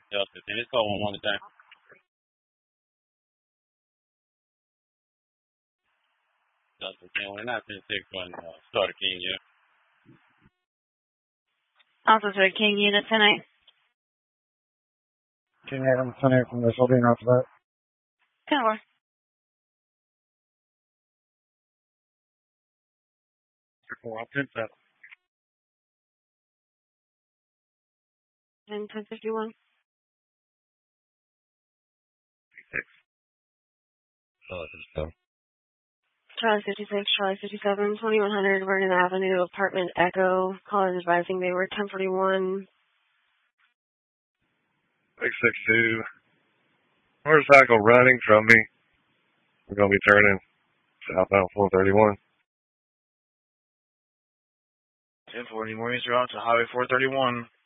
Delta 10. It's called 1 time. Delta 10. We're not 10 6 1 starter King yet. Officer King, unit 10-8. King 8 on the 10-8 from this. I'll be in after that. 10-4. 10-7. 10-51. 6. Charlie 56, Charlie 57, 2100 Vernon Avenue, apartment Echo. Calling advising they were 1041. 662. Motorcycle running from me. We're going to be turning southbound 431. 1040 mornings route to Highway 431.